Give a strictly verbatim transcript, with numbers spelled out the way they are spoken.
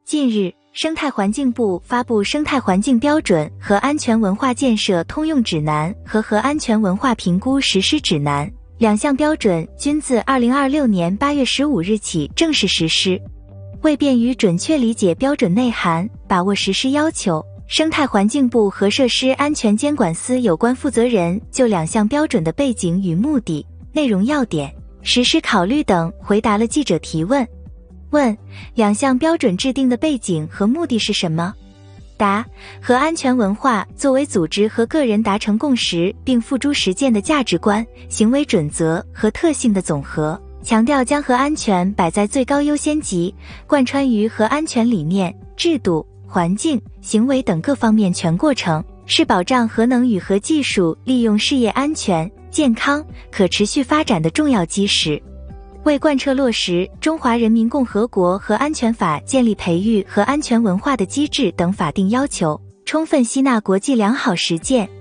近日，生态环境部发布《生态环境标准和安全文化建设通用指南》和《核安全文化评估实施指南》，两项标准均自二零二六年八月十五日起正式实施。为便于准确理解标准内涵，把握实施要求，生态环境部核设施安全监管司有关负责人就两项标准的背景与目的、内容要点、实施考虑等回答了记者提问。问：两项标准制定的背景和目的是什么？答：核安全文化作为组织和个人达成共识并付诸实践的价值观、行为准则和特性的总和，强调将核安全摆在最高优先级，贯穿于核安全理念、制度、环境、行为等各方面全过程，是保障核能与核技术利用事业安全、健康、可持续发展的重要基石。为贯彻落实《中华人民共和国核安全法》建立培育核安全文化的机制等法定要求，充分吸纳国际良好实践，